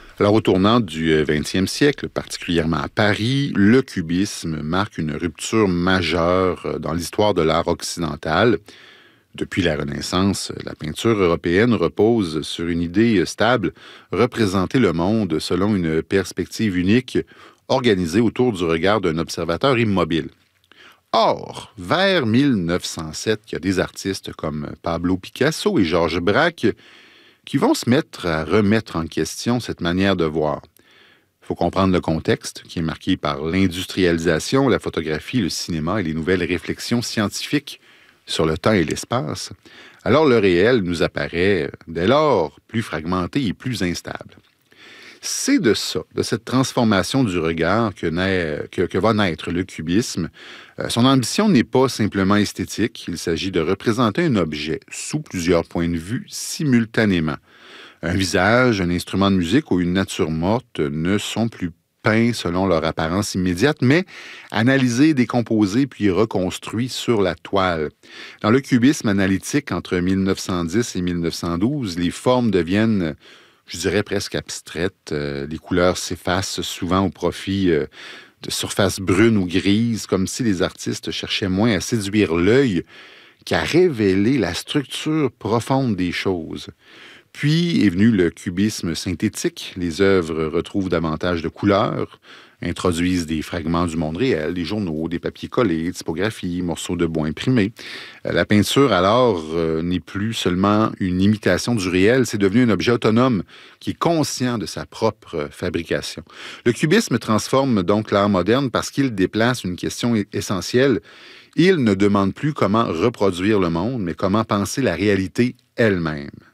Alors, au tournant du 20e siècle, particulièrement à Paris, le cubisme marque une rupture majeure dans l'histoire de l'art occidental. Depuis la Renaissance, la peinture européenne repose sur une idée stable, représenter le monde selon une perspective unique, organisée autour du regard d'un observateur immobile. Or, vers 1907, il y a des artistes comme Pablo Picasso et Georges Braque qui vont se mettre à remettre en question cette manière de voir. Il faut comprendre le contexte, qui est marqué par l'industrialisation, la photographie, le cinéma et les nouvelles réflexions scientifiques sur le temps et l'espace. Alors le réel nous apparaît, dès lors, plus fragmenté et plus instable. C'est de ça, de cette transformation du regard que va naître le cubisme. Son ambition n'est pas simplement esthétique, il s'agit de représenter un objet sous plusieurs points de vue simultanément. Un visage, un instrument de musique ou une nature morte ne sont plus peints selon leur apparence immédiate, mais analysés, décomposés puis reconstruits sur la toile. Dans le cubisme analytique entre 1910 et 1912, les formes deviennent, je dirais, presque abstraites. Les couleurs s'effacent souvent au profit de surfaces brunes ou grises, comme si les artistes cherchaient moins à séduire l'œil qu'à révéler la structure profonde des choses. Puis est venu le cubisme synthétique. Les œuvres retrouvent davantage de couleurs, introduisent des fragments du monde réel, des journaux, des papiers collés, typographies, morceaux de bois imprimés. La peinture, alors, n'est plus seulement une imitation du réel, c'est devenu un objet autonome qui est conscient de sa propre fabrication. Le cubisme transforme donc l'art moderne parce qu'il déplace une question essentielle. Il ne demande plus comment reproduire le monde, mais comment penser la réalité elle-même.